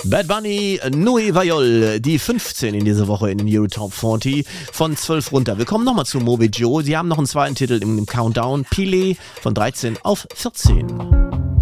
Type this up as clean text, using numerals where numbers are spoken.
Bad Bunny, Nueva York, die 15 in dieser Woche in den Euro Top 40, von 12 runter. Wir kommen nochmal zu Moby Joe. Sie haben noch einen zweiten Titel im Countdown. Pile von 13 auf 14.